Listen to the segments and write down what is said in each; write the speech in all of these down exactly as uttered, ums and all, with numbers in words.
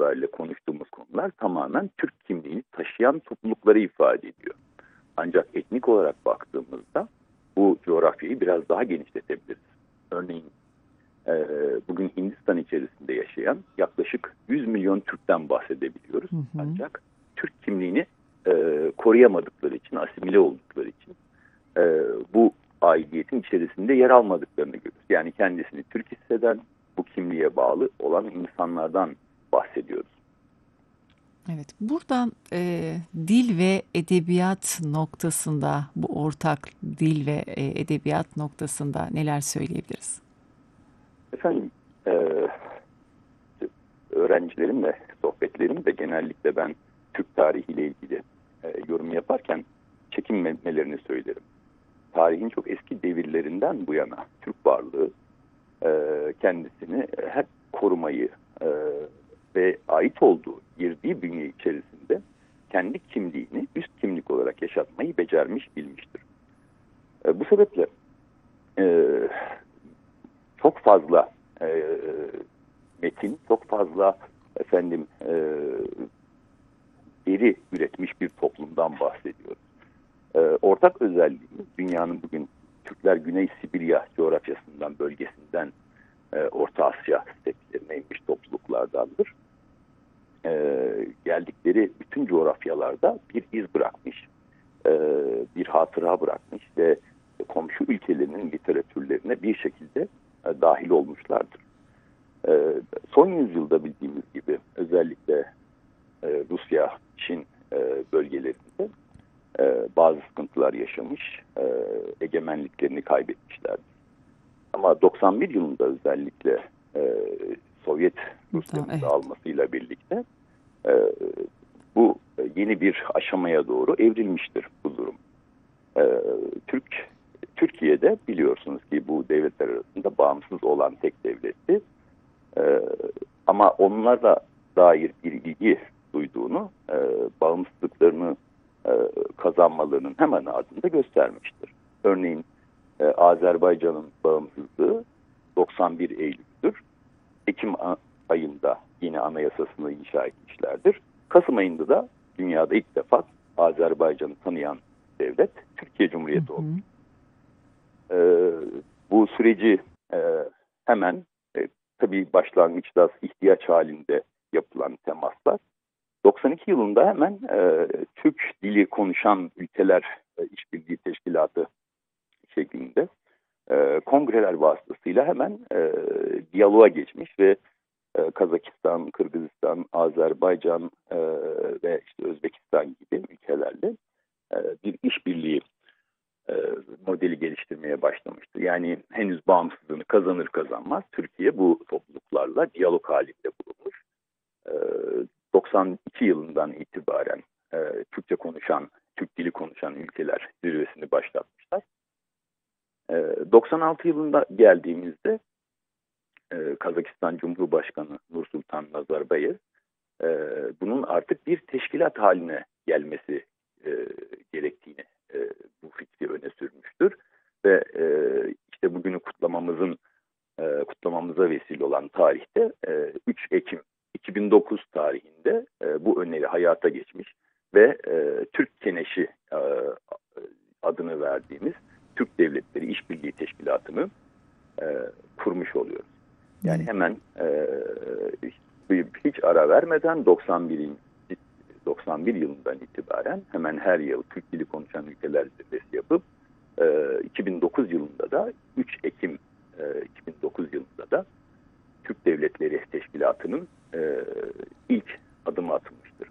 itibariyle konuştuğumuz konular tamamen Türk kimliğini taşıyan toplulukları ifade ediyor. Ancak etnik olarak baktığımızda bu coğrafyayı biraz daha genişletebiliriz. Örneğin e, bugün Hindistan içerisinde yaşayan yaklaşık yüz milyon Türk'ten bahsedebiliyoruz. Hı hı. Ancak Türk kimliğini e, koruyamadıkları için, asimile oldukları için e, bu aidiyetin içerisinde yer almadıklarını görüyoruz. Yani kendisini Türk hisseden, bu kimliğe bağlı olan insanlardan bahsediyoruz. Evet, buradan e, dil ve edebiyat noktasında, bu ortak dil ve e, edebiyat noktasında neler söyleyebiliriz? Efendim, e, öğrencilerimle sohbetlerimde genellikle ben Türk tarihiyle ilgili e, yorum yaparken çekinmemelerini söylerim. Tarihin çok eski devirlerinden bu yana Türk varlığı e, kendisini hep korumayı e, ve ait olduğu, girdiği bünye içerisinde kendi kimliğini üst kimlik olarak yaşatmayı becermiş, bilmiştir. E, bu sebeple e, çok fazla e, metin, çok fazla efendim e, veri üretmiş bir toplumdan bahsediyoruz. E, ortak özelliğimiz dünyanın bugün Türkler Güney Sibirya coğrafyasından, bölgesinden e, Orta Asya steplerine inmiş topluluklardandır. E, geldikleri bütün coğrafyalarda bir iz bırakmış, e, bir hatıra bırakmış ve komşu ülkelerinin literatürlerine bir şekilde e, dahil olmuşlardır. E, son yüzyılda bildiğimiz gibi özellikle e, Rusya, Çin e, bölgelerinde e, bazı sıkıntılar yaşamış, e, egemenliklerini kaybetmişlerdir. Ama doksan bir yılında özellikle e, Sovyet Rusya'nın Evet. dağılmasıyla birlikte e, bu yeni bir aşamaya doğru evrilmiştir bu durum. E, Türk Türkiye'de biliyorsunuz ki bu devletler arasında bağımsız olan tek devletti. E, ama onlarla dair bir ilgi duyduğunu, e, bağımsızlıklarını e, kazanmalarının hemen ardında göstermiştir. Örneğin e, Azerbaycan'ın bağımsızlığı doksan bir Eylül'dür. Ekim ayında yeni anayasasını inşa etmişlerdir. Kasım ayında da dünyada ilk defa Azerbaycan'ı tanıyan devlet Türkiye Cumhuriyeti oldu. E, bu süreci e, hemen e, tabii başlangıçta ihtiyaç halinde yapılan temaslar. doksan iki yılında hemen e, Türk dili konuşan ülkeler e, işbirliği teşkilatı şeklinde e, kongreler vasıtasıyla hemen e, diyaloğa geçmiş ve e, Kazakistan, Kırgızistan, Azerbaycan e, ve işte Özbekistan gibi ülkelerle e, bir işbirliği e, modeli geliştirmeye başlamıştı. Yani henüz bağımsızlığını kazanır kazanmaz Türkiye bu topluluklarla diyalog halinde bulunmuş. E, doksan iki yılından itibaren e, Türkçe konuşan, Türk dili konuşan ülkeler zirvesini başlatmışlar. E, doksan altı yılında geldiğimizde e, Kazakistan Cumhurbaşkanı Nursultan Nazarbayev e, bunun artık bir teşkilat haline gelmesi e, gerektiğini e, bu fikri öne sürmüştür. Ve e, işte bugünü kutlamamızın e, kutlamamıza vesile olan tarihte e, üç Ekim iki bin dokuz tarihinde e, bu öneri hayata geçmiş ve e, Türk Keneşi e, adını verdiğimiz Türk Devletleri İşbirliği Teşkilatı'nı e, kurmuş oluyoruz. Yani hemen e, hiç ara vermeden doksan bir, doksan bir yılından itibaren hemen her yıl Türk dili konuşan ülkeler zirvesi yapıp e, iki bin dokuz yılında da üç Ekim e, iki bin dokuz yılında da Türk Devletleri Teşkilatı'nın e, ilk adımı atılmıştır.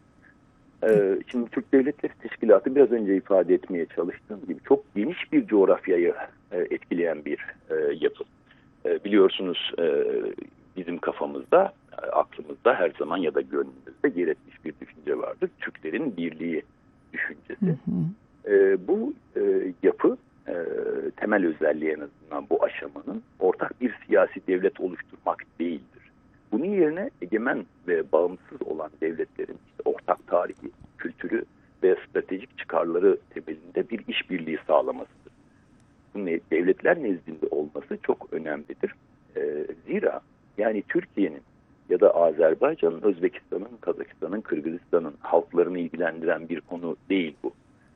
E, şimdi Türk Devletleri Teşkilatı biraz önce ifade etmeye çalıştığım gibi çok geniş bir coğrafyayı e, etkileyen bir e, yapı. E, biliyorsunuz e, bizim kafamızda, e, aklımızda her zaman ya da gönlümüzde yer etmiş bir düşünce vardır. Türklerin birliği düşüncesi. Hı hı. E, bu e, yapı e, temel özelliği en azından bu aşamanın ortak bir siyasi devlet oluşturmak değildir. Bunun yerine egemen ve bağımsız olan devletlerin işte ortak tarihi, kültürü ve stratejik çıkarları temelinde bir işbirliği sağlamasıdır. Bunun devletler nezdinde olması çok önemlidir. E, zira yani Türkiye'nin ya ya da Azerbaycan'ın, Özbekistan'ın, Kazakistan'ın, Kırgızistan'ın halklarını ilgilendiren bir konu değil bu.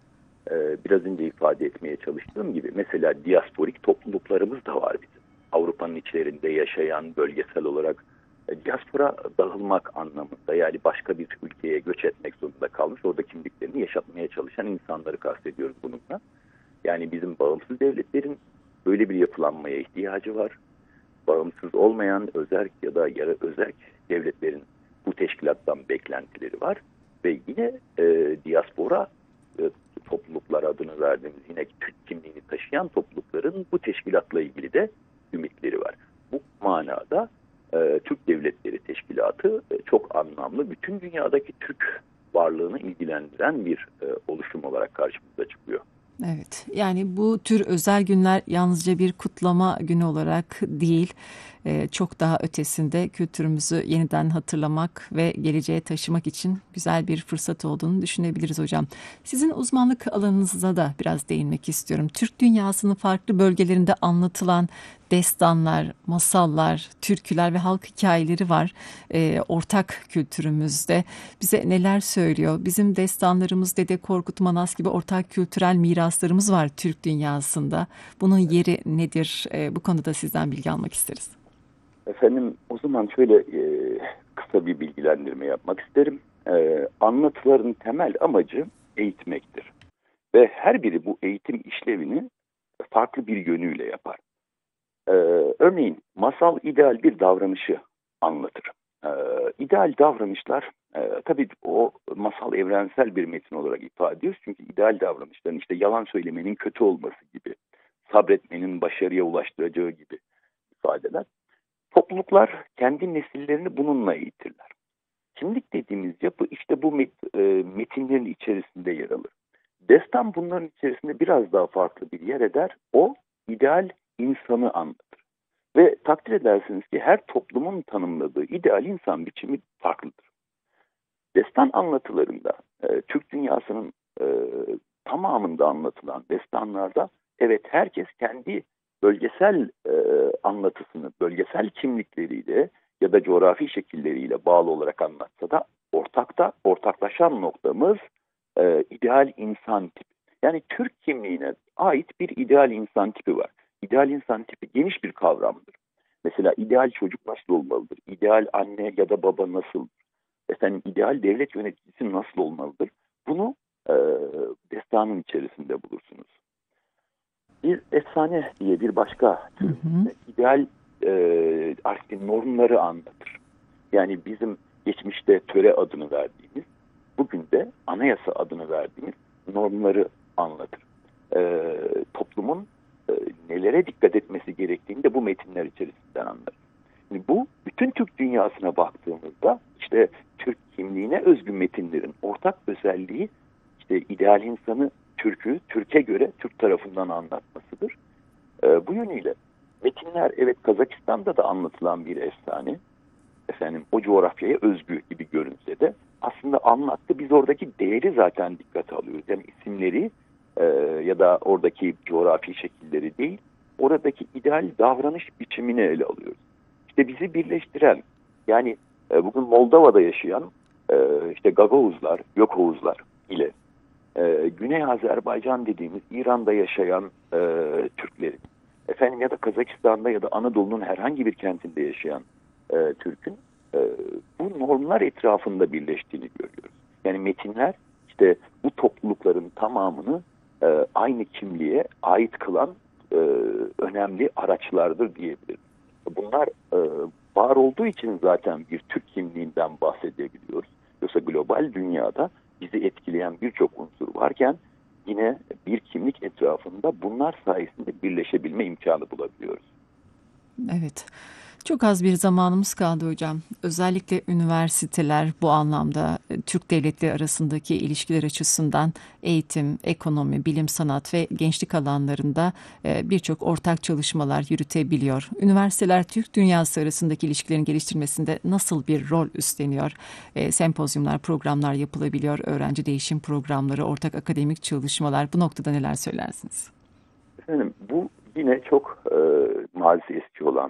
Ee, biraz önce ifade etmeye çalıştığım gibi mesela diasporik topluluklarımız da var bizim. Avrupa'nın içlerinde yaşayan, bölgesel olarak e, diaspora dağılmak anlamında, yani başka bir ülkeye göç etmek zorunda kalmış, orada kimliklerini yaşatmaya çalışan insanları kastediyoruz bununla. Yani bizim bağımsız devletlerin böyle bir yapılanmaya ihtiyacı var. Bağımsız olmayan özerk ya da yarı özerk devletlerin bu teşkilattan beklentileri var. Ve yine e, diaspora e, topluluklar adını verdiğimiz yine Türk kimliğini taşıyan toplulukların bu teşkilatla ilgili de ümitleri var. Bu manada e, Türk Devletleri Teşkilatı e, çok anlamlı, bütün dünyadaki Türk varlığını ilgilendiren bir e, oluşum olarak karşımıza çıkıyor. Evet, yani bu tür özel günler yalnızca bir kutlama günü olarak değil, e, çok daha ötesinde kültürümüzü yeniden hatırlamak ve geleceğe taşımak için güzel bir fırsat olduğunu düşünebiliriz hocam. Sizin uzmanlık alanınıza da biraz değinmek istiyorum. Türk dünyasının farklı bölgelerinde anlatılan destanlar, masallar, türküler ve halk hikayeleri var e, ortak kültürümüzde. Bize neler söylüyor? Bizim destanlarımız, Dede Korkut, Manas gibi ortak kültürel miraslarımız var Türk dünyasında. Bunun yeri nedir? E, bu konuda sizden bilgi almak isteriz. Efendim, o zaman şöyle e, kısa bir bilgilendirme yapmak isterim. E, anlatıların temel amacı eğitmektir. Ve her biri bu eğitim işlevini farklı bir yönüyle yapar. Ee, örneğin masal ideal bir davranışı anlatır. Ee, ideal davranışlar, e, tabii o masal evrensel bir metin olarak ifade ediyoruz. Çünkü ideal davranışların işte yalan söylemenin kötü olması gibi, sabretmenin başarıya ulaştıracağı gibi ifadeler. Topluluklar kendi nesillerini bununla eğitirler. Kimlik dediğimiz yapı işte bu met, e, metinlerin içerisinde yer alır. Destan bunların içerisinde biraz daha farklı bir yer eder. O ideal insanı anlatır. Ve takdir edersiniz ki her toplumun tanımladığı ideal insan biçimi farklıdır. Destan anlatılarında, e, Türk dünyasının e, tamamında anlatılan destanlarda evet herkes kendi bölgesel e, anlatısını, bölgesel kimlikleriyle ya da coğrafi şekilleriyle bağlı olarak anlatsa da ortakta, ortaklaşan noktamız e, ideal insan tipi. Yani Türk kimliğine ait bir ideal insan tipi var. İdeal insan tipi geniş bir kavramdır. Mesela ideal çocuk nasıl olmalıdır? İdeal anne ya da baba nasıl? Efendim ideal devlet yöneticisi nasıl olmalıdır? Bunu e, destanın içerisinde bulursunuz. Bir efsane diye bir başka tür ideal e, artık normları anlatır. Yani bizim geçmişte töre adını verdiğimiz, bugün de anayasa adını verdiğimiz normları anlatır. E, toplumun e, nelere dikkat etmesi gerektiğini de bu metinler içerisinden anlarız. Şimdi bu bütün Türk dünyasına baktığımızda işte Türk kimliğine özgü metinlerin ortak özelliği işte ideal insanı Türk'ü Türk'e göre Türk tarafından anlatmasıdır. E, bu yönüyle metinler evet Kazakistan'da da anlatılan bir efsane. Efendim o coğrafyaya özgü gibi görünse de aslında anlattı. Biz oradaki değeri zaten dikkate alıyoruz. Yani isimleri e, ya da oradaki coğrafi şekilleri değil, oradaki ideal davranış biçimini ele alıyoruz. İşte bizi birleştiren, yani e, bugün Moldova'da yaşayan e, işte Gagavuzlar, Gökovuzlar ile e, Güney Azerbaycan dediğimiz İran'da yaşayan e, Türklerin, efendim ya da Kazakistan'da ya da Anadolu'nun herhangi bir kentinde yaşayan e, Türk'ün e, bu normlar etrafında birleştiğini görüyoruz. Yani metinler işte bu toplulukların tamamını e, aynı kimliğe ait kılan e, önemli araçlardır diyebiliriz. Bunlar e, var olduğu için zaten bir Türk kimliğinden bahsedebiliyoruz. Yoksa global dünyada bizi etkileyen birçok unsur varken yine bir kimlik etrafında bunlar sayesinde birleşebilme imkanı bulabiliyoruz. Evet. Çok az bir zamanımız kaldı hocam. Özellikle üniversiteler bu anlamda e, Türk devletleri arasındaki ilişkiler açısından eğitim, ekonomi, bilim, sanat ve gençlik alanlarında e, birçok ortak çalışmalar yürütebiliyor. Üniversiteler Türk dünyası arasındaki ilişkilerin geliştirmesinde nasıl bir rol üstleniyor? E, sempozyumlar, programlar yapılabiliyor, öğrenci değişim programları, ortak akademik çalışmalar. Bu noktada neler söylersiniz? Efendim bu yine çok e, mazisi eski olan